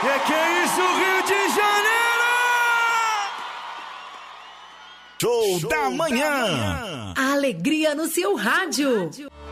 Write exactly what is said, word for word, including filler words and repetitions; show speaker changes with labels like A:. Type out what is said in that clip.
A: É que é isso, Rio de Janeiro!
B: Show, Show da, manhã.
C: da manhã! A alegria no seu rádio.